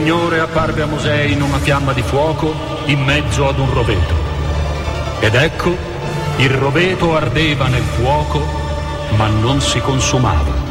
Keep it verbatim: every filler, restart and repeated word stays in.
Il Signore apparve a Mosè in una fiamma di fuoco in mezzo ad un roveto. Ed ecco, il roveto ardeva nel fuoco, ma non si consumava.